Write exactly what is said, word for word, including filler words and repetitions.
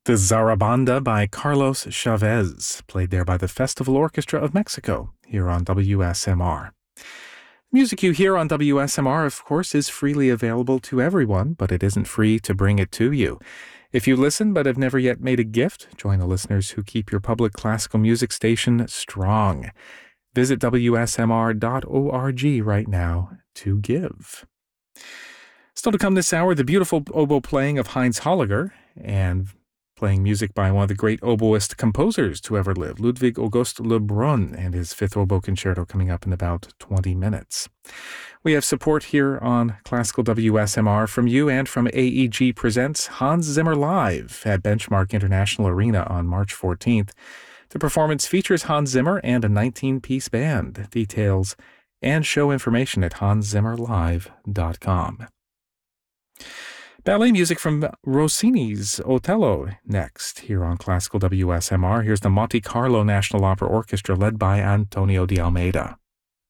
The Zarabanda by Carlos Chavez, played there by the Festival Orchestra of Mexico, here on W S M R. Music you hear on W S M R, of course, is freely available to everyone, but it isn't free to bring it to you. If you listen but have never yet made a gift, join the listeners who keep your public classical music station strong. Visit W S M R dot org right now to give. Still to come this hour, the beautiful oboe playing of Heinz Holliger, and playing music by one of the great oboist composers to ever live, Ludwig August Lebrun, and his Fifth Oboe Concerto coming up in about twenty minutes. We have support here on Classical W S M R from you and from A E G Presents Hans Zimmer Live at Benchmark International Arena on March fourteenth. The performance features Hans Zimmer and a nineteen-piece band. Details and show information at hans zimmer live dot com. Ballet music from Rossini's Otello next, here on Classical W S M R. Here's the Monte Carlo National Opera Orchestra led by Antonio de Almeida.